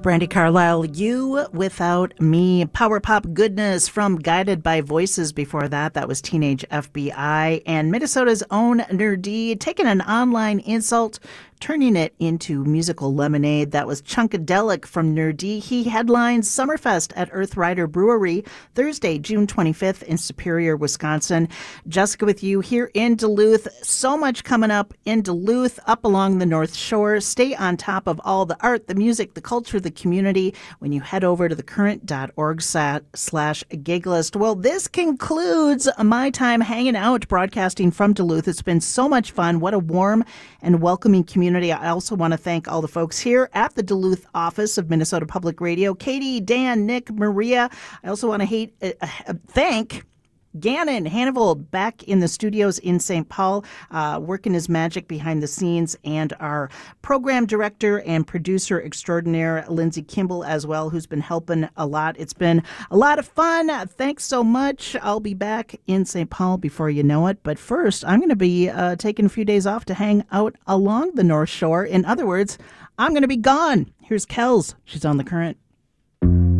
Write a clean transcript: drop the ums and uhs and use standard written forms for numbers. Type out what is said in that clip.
Brandi Carlile, You Without Me. Power pop goodness from Guided by Voices. Before that, that was Teenage FBI. And Minnesota's own Nerdee, taking an online insult, turning it into musical lemonade. That was Chunkadelic from Nerdee. He headlines Summerfest at Earthrider Brewery Thursday, June 25th in Superior, Wisconsin. Jessica with you here in Duluth. So much coming up in Duluth, up along the North Shore. Stay on top of all the art, the music, the culture, the community when you head over to thecurrent.org/giglist. Well, this concludes my time hanging out, broadcasting from Duluth. It's been so much fun. What a warm and welcoming community. I also want to thank all the folks here at the Duluth office of Minnesota Public Radio. Katie, Dan, Nick, Maria. I also want to thank Gannon Hannavold back in the studios in St. Paul, working his magic behind the scenes, and our program director and producer extraordinaire, Lindsay Kimball, as well, who's been helping a lot. It's been a lot of fun. Thanks so much. I'll be back in St. Paul before you know it. But first, I'm going to be taking a few days off to hang out along the North Shore. In other words, I'm going to be gone. Here's Kels. She's on the Current.